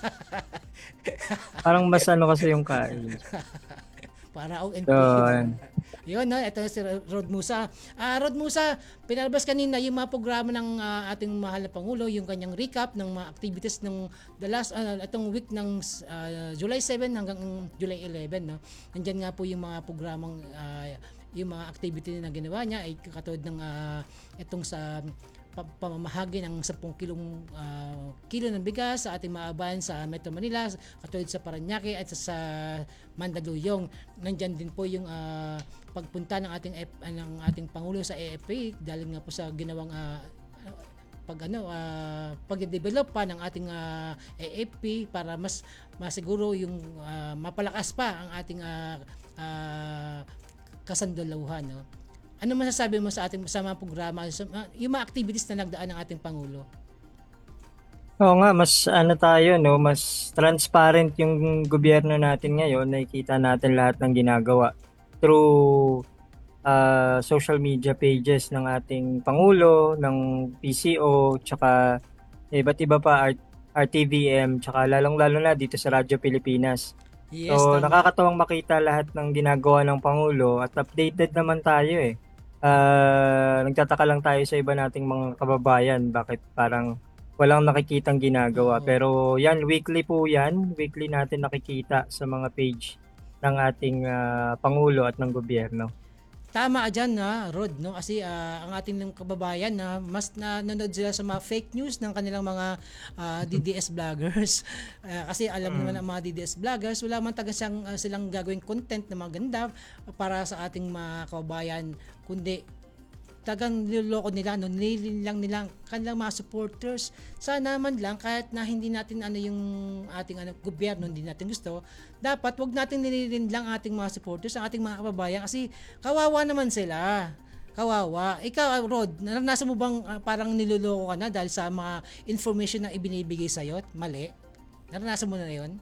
Speaker 12: Parang mas ano kasi yung kain.
Speaker 10: Para ako N P A.
Speaker 12: So,
Speaker 10: yun, no? Ito si Rod Musa. Ah, Rod Musa, pinalabas kanina yung mga programa ng uh, ating mahal na Pangulo, yung kanyang recap ng mga activities ng the last, uh, itong week ng uh, July seven hanggang July eleven. No? Nandyan nga po yung mga programang, uh, yung mga activity na ginawa niya, ay katulad ng uh, itong sa pamamahagi ng sepuluh kilong uh, kilo ng bigas sa ating mga kababayan sa Metro Manila, katulad sa Parañaque at sa Mandaluyong. Nandyan din po yung uh, pagpunta ng ating uh, ng ating Pangulo sa A F P dahil nga po sa ginawang uh, pag ano uh, pag-develop pa ng ating uh, A F P para mas masiguro yung uh, mapalakas pa ang ating uh, uh, kasandalahan, no? Ano masasabi mo sa ating sa mga programa, sa, yung mga activities na nagdaan ng ating Pangulo?
Speaker 12: Oo nga, mas ano tayo, no, mas transparent yung gobyerno natin ngayon. Nakikita natin lahat ng ginagawa through uh, social media pages ng ating Pangulo, ng P C O, tsaka iba't iba pa, R T V M, tsaka lalong-lalo na dito sa Radyo Pilipinas.
Speaker 10: Yes,
Speaker 12: so,
Speaker 10: tama.
Speaker 12: nakakatawang makita lahat ng ginagawa ng Pangulo at updated naman tayo eh. Uh, nagtataka lang tayo sa iba nating mga kababayan bakit parang walang nakikitang ginagawa.
Speaker 10: Oo.
Speaker 12: Pero yan, weekly po yan. Weekly natin nakikita sa mga page ng ating uh, Pangulo at ng gobyerno.
Speaker 10: Tama dyan na, Rod, no? Kasi uh, ang ating ng kababayan na mas nanonood sila sa mga fake news ng kanilang mga uh, D D S vloggers. Uh, kasi alam mm. naman ang mga D D S vloggers, wala man taga siyang, uh, silang gagawing content na maganda para sa ating mga kababayan, kundi tagang niloloko nila, no? Nililin lang nila kanilang mga supporters. Sana man lang kahit na hindi natin ano yung ating ano, gobyerno, hindi natin gusto, dapat wag natin nililin lang ating mga supporters, ang ating mga kababayan kasi kawawa naman sila. Kawawa. Ikaw, Rod, naranasan mo bang uh, parang niloloko ka na dahil sa mga information na ibinibigay sa'yo at mali? Naranasan mo na yun?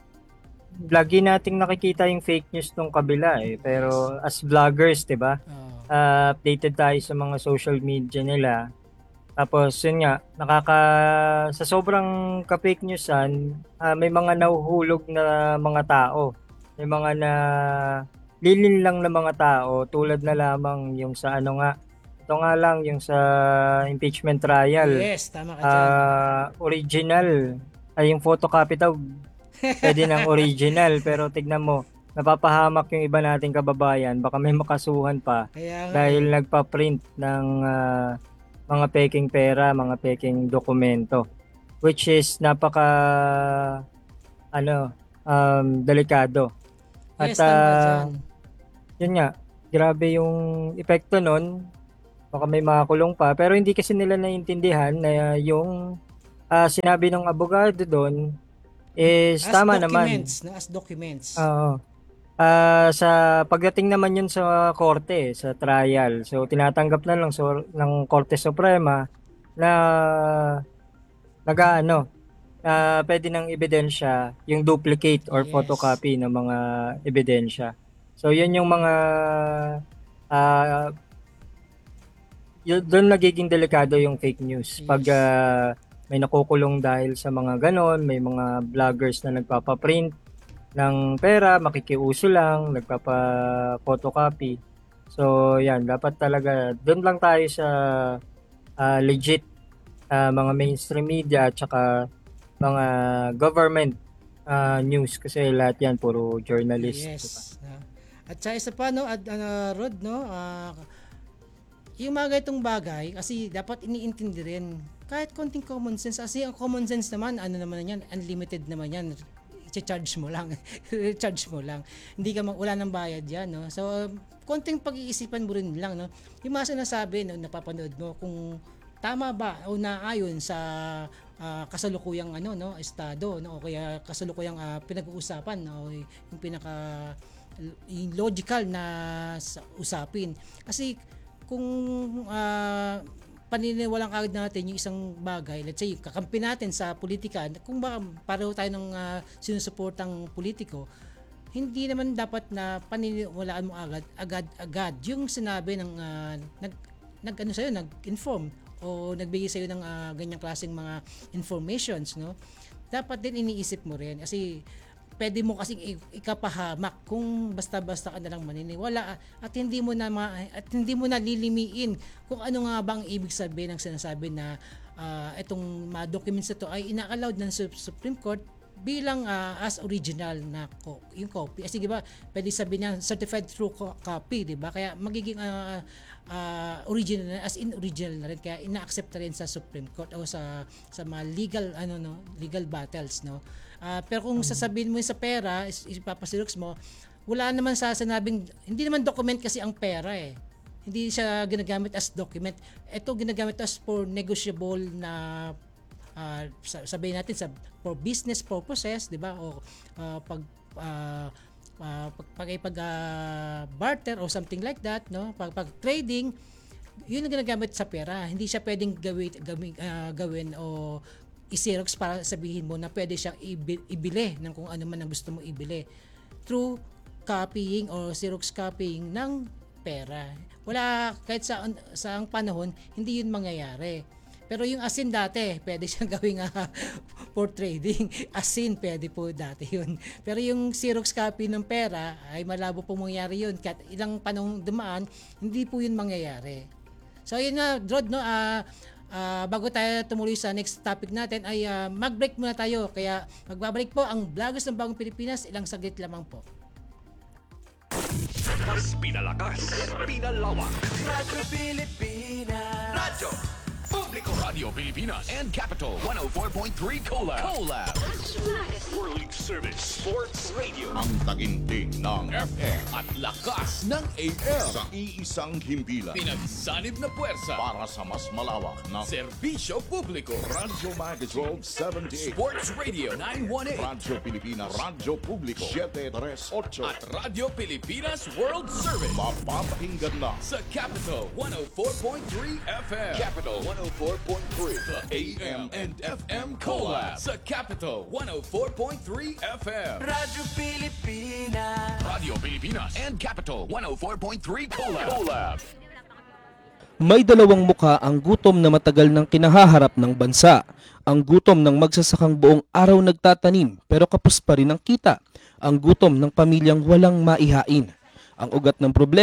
Speaker 12: Lagi nating nakikita yung fake news nung kabila eh. Pero as vloggers, 'di ba?
Speaker 10: Oh.
Speaker 12: Uh, updated tayo sa mga social media nila. Tapos yun nga, nakaka sa sobrang ka-fake newsan, uh, may mga nahuhulog na mga tao. May mga na lilin lang na mga tao tulad na lamang yung sa ano nga Ito nga lang yung sa impeachment trial.
Speaker 10: Yes, tama ka dyan.
Speaker 12: Ah, original. Ay, yung photocopy daw. Pwede ng original. Pero tignan mo, napapahamak yung iba nating kababayan. Baka may makasuhan pa.
Speaker 10: Kaya nga,
Speaker 12: Dahil nagpa-print ng ah, mga peking pera, mga peking dokumento. Which is napaka ano, um, delikado. At
Speaker 10: yes, tama ka
Speaker 12: ah,
Speaker 10: dyan.
Speaker 12: yun nga, grabe yung epekto nun. Baka may makakulong pa. Pero hindi kasi nila naiintindihan na yung ah, sinabi ng abogado doon is
Speaker 10: As
Speaker 12: tama naman.
Speaker 10: documents, no? As documents.
Speaker 12: Oo. Ah, sa pagdating naman yun sa korte, sa trial. So tinatanggap na lang so, ng Korte Suprema na nag-ano, ah, pwede ng ebidensya yung duplicate or
Speaker 10: Yes.
Speaker 12: photocopy ng mga ebidensya. So yun yung mga ah yun, doon nagiging delikado yung fake news. Pag
Speaker 10: Yes.
Speaker 12: ah, may nakukulong dahil sa mga ganon, may mga vloggers na nagpapaprint ng pera, makikiuso lang, nagpapa-photocopy. So, yan, dapat talaga, doon lang tayo sa ah, legit ah, mga mainstream media at saka mga government ah, news kasi lahat yan puro journalist.
Speaker 10: Yes.
Speaker 12: diba?
Speaker 10: Ah. At sa isa pa, no, at, ano, Rod, no, ah, yung mga itong bagay, kasi dapat iniintindi rin, kahit konting common sense, kasi ang common sense naman, ano naman yan, unlimited naman yan, i-charge mo lang, charge mo lang, hindi ka, mag, wala nang bayad yan, no, so, konting pag-iisipan mo rin lang, no, yung mga sinasabi, no, napapanood mo, kung tama ba o naayon sa ah, kasalukuyang ano no estado no o kaya kasalukuyang ah, pinag-uusapan no yung pinaka yung logical na sa- usapin kasi kung ah, paniniwalang agad natin yung isang bagay, let's say kakampi natin sa politika, kung ba pareho tayo ng uh, sinusuportang politiko, hindi naman dapat na paniniwalaan mo agad agad agad yung sinabi ng ah, nag nag ano sa'yo, nag-inform o nagbigay sa'yo ng ah, ganyang klaseng mga informations, no? Dapat din iniisip mo rin kasi pwede mo kasing i- ikapahamak kung basta-basta ka na lang maniniwala at hindi mo na ma- at hindi mo na lilimiin kung ano nga bang ibig sabihin ng sinasabi na ah, itong mga documents na to ay ina-allowed ng Sup- Supreme Court bilang ah, as original na ko yung copy. Kasi di ba, pwede sabihin niya certified true co- copy, di ba? Kaya magiging ah, ah, original na, as in original na rin, kaya ina-accept na rin sa Supreme Court o sa sa mga legal ano no, legal battles, no. Ah, pero kung sasabihin mo yung sa pera, is- ipapasirox mo, wala naman sa sinabing, hindi naman document kasi ang pera eh. Hindi siya ginagamit as document. Ito ginagamit as for negotiable na uh, sabihin natin sa for business purposes, 'di ba? O ah, pag ah, ah, pag pag, ah, barter or something like that, no? Pag pag trading, 'yun ang ginagamit sa pera. Hindi siya pwedeng gawin gawin, ah, gawin o i-xerox para sabihin mo na pwede siyang ibi- ibili ng kung ano man ang gusto mo ibili through copying or xerox copying ng pera. Wala, kahit sa sa ang panahon, hindi 'yun mangyayari. Pero yung asin dati, pwede siyang gawing uh, for trading. Asin, pwede po dati yun. Pero yung Xerox copy ng pera, ay malabo po mangyari yun. Kahit ilang panahon dumaan, hindi po yun mangyayari. So yun na, Drod, no, ah, ah, bago tayo tumuloy sa next topic natin, ay ah, mag-break muna tayo. Kaya magbabalik po ang Vloggers ng Bagong Pilipinas, ilang saglit lamang po.
Speaker 5: Mas pinalakas, pinalawak.
Speaker 7: Radyo Pilipinas.
Speaker 5: Radyo Publiko Radio Pilipinas and Capital one oh four point three Collab. Collab. World Service Sports Radio.
Speaker 6: Ang taginting ng
Speaker 5: F M at lakas ng A M.
Speaker 6: sa iisang himpilan
Speaker 5: Pinagsanib na puwersa.
Speaker 6: para sa mas malawak na
Speaker 5: Serbisyo Publiko.
Speaker 6: Radyo Magazine seventy-eight,
Speaker 5: Sports Radio nine one eight.
Speaker 6: Radyo Pilipinas, Radyo Publiko seven three eight.
Speaker 5: At Radyo Pilipinas World Service.
Speaker 6: Mapapakinggan na
Speaker 5: Sa Capital one oh four point three F M. Capital one oh four point three. The A M and F M Collab. Sa Capital one oh four point three F M.
Speaker 7: Radyo Pilipinas.
Speaker 5: Radio Pilipinas and Capital one oh four point three Collab. Collab.
Speaker 13: May dalawang mukha ang gutom na matagal nang kinahaharap ng bansa. Ang gutom ng magsasakang buong araw nagtatanim pero kapos pa rin ang kita. Ang gutom ng pamilyang walang maihain. Ang ugat ng problema,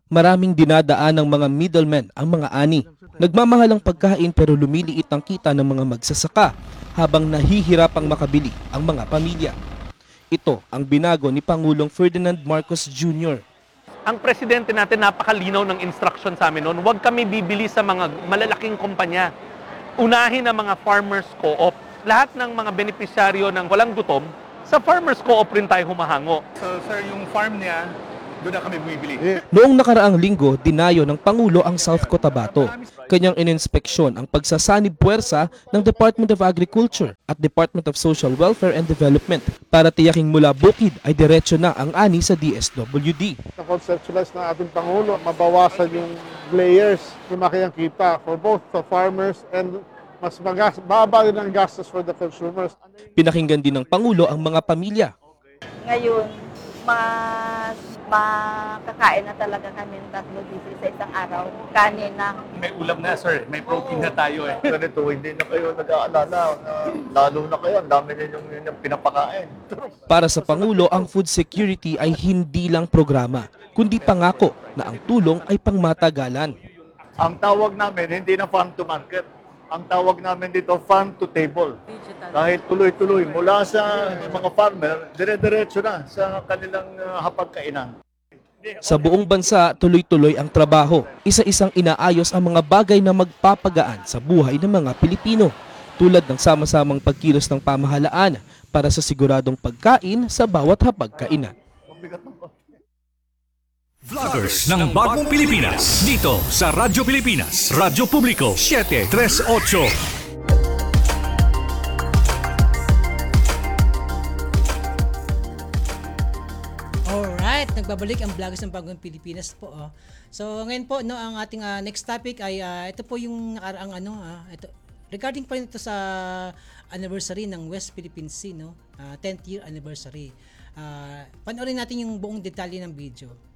Speaker 13: Maraming dinadaan ng mga middlemen ang mga ani. Nagmamahal ang pagkain pero lumiliit ang kita ng mga magsasaka habang nahihirapang makabili ang mga pamilya. Ito ang binago ni Pangulong Ferdinand Marcos Junior
Speaker 14: Ang presidente natin napakalinaw ng instruction sa amin noon, huwag kami bibili sa mga malalaking kumpanya. Unahin ang mga farmers co-op. Lahat ng mga benepisyaryo ng walang gutom, sa farmers co-op rin tayo humahango.
Speaker 15: So sir, yung farm niya, doon na kami bumibili.
Speaker 13: Noong nakaraang linggo, dinayo ng Pangulo ang South Cotabato. Kanyang ininspeksyon ang pagsasanib puwersa ng Department of Agriculture at Department of Social Welfare and Development para tiyaking mula bukid ay diretso na ang ani sa D S W D.
Speaker 16: Na-conceptualize ng ating Pangulo, mabawasan yung layers, lumaki ang kita for both the farmers and mas magas, baba din ang gastos for the consumers.
Speaker 13: Pinakinggan din ng Pangulo ang mga pamilya.
Speaker 17: Ngayon, mas makakain na talaga kami ng tatlo dito sa isang araw. Kanin na.
Speaker 15: May ulam na sir, may protein na tayo eh.
Speaker 18: Ganito, hindi na kayo nag-aalala. Uh, lalo na kayo, ang dami ninyong yung pinapakain.
Speaker 13: Para sa Pangulo, ang food security ay hindi lang programa, kundi pangako na ang tulong ay pangmatagalan.
Speaker 18: Ang tawag namin, hindi na farm to market. Ang tawag namin dito, farm to table. Dahil tuloy-tuloy, mula sa mga farmer, dire-diretso na sa kanilang uh, hapagkainan.
Speaker 13: Sa buong bansa, tuloy-tuloy ang trabaho. Isa-isang inaayos ang mga bagay na magpapagaan sa buhay ng mga Pilipino, tulad ng sama-samang pagkilos ng pamahalaan para sa siguradong pagkain sa bawat hapagkainan.
Speaker 9: Vloggers ng Bagong Pilipinas dito sa Radyo Pilipinas, Radyo Publiko seven three eight.
Speaker 10: Alright, nagbabalik ang Vloggers ng Bagong Pilipinas po. Oh. So ngayon po no, ang ating uh, next topic ay uh, ito po yung nakaraang ano uh, ito regarding pa rin ito sa anniversary ng West Philippine Sea, no? Uh, tenth year anniversary. Uh, panoorin natin yung buong detalye ng video.